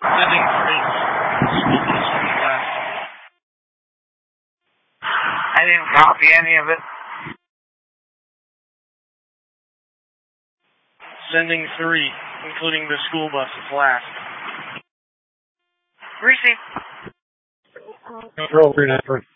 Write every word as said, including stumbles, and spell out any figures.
Sending three. School bus last. I didn't copy any of it. Sending three, including the school bus last. Receive. Control three nine three.